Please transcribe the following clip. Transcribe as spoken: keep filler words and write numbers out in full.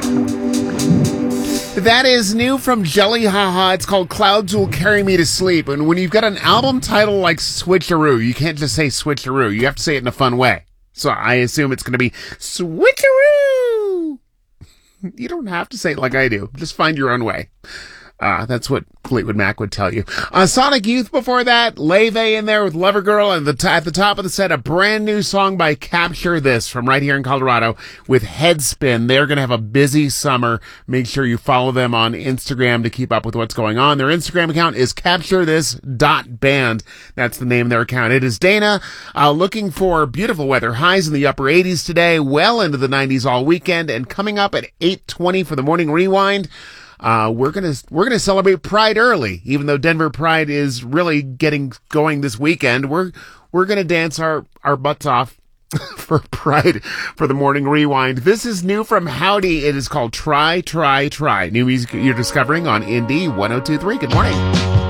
That is new from Jelly Haha. It's called Clouds Will Carry Me to Sleep. And when you've got an album title like Switcheroo, you can't just say Switcheroo. You have to say it in a fun way. So I assume it's going to be Switcheroo. You don't have to say it like I do. Just find your own way. Uh, that's what Fleetwood Mac would tell you. Uh, Sonic Youth before that, Leve in there with Lover Girl, and the t- at the top of the set, a brand new song by Capture This from right here in Colorado with Headspin. They're going to have a busy summer. Make sure you follow them on Instagram to keep up with what's going on. Their Instagram account is capture this dot band. That's the name of their account. It is Dana, uh, looking for beautiful weather. Highs in the upper eighties today, well into the nineties all weekend, and coming up at eight twenty for the morning rewind. Uh, we're gonna, we're gonna celebrate Pride early, even though Denver Pride is really getting going this weekend. We're, we're gonna dance our, our butts off for Pride for the morning rewind. This is new from Howdy. It is called Try, Try, Try. New music you're discovering on Indie one oh two point three. Good morning.